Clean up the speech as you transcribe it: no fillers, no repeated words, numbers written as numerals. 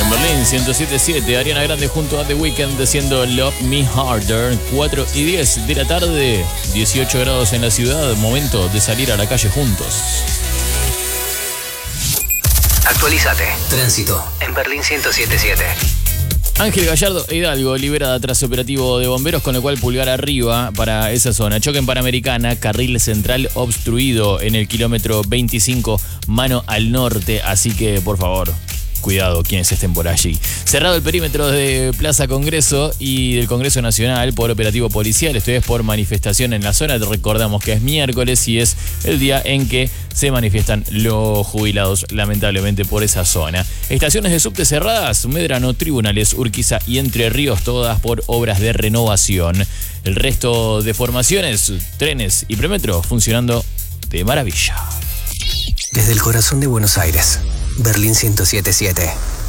Berlín 107.7, Ariana Grande junto a The Weeknd haciendo Love Me Harder. 4:10 de la tarde, 18 grados en la ciudad, momento de salir a la calle juntos. Actualízate. Tránsito en Berlín 107.7. Ángel Gallardo e Hidalgo, liberada tras operativo de bomberos, con lo cual pulgar arriba para esa zona. Choque en Panamericana, carril central obstruido en el kilómetro 25, mano al norte, así que por favor, cuidado quienes estén por allí. Cerrado el perímetro de Plaza Congreso y del Congreso Nacional por operativo policial. Esto es por manifestación en la zona. Te recordamos que es miércoles y es el día en que se manifiestan los jubilados, lamentablemente, por esa zona. Estaciones de subte cerradas, Medrano, Tribunales, Urquiza y Entre Ríos, todas por obras de renovación. El resto de formaciones, trenes y premetro funcionando de maravilla. Desde el corazón de Buenos Aires, Berlín 107.7.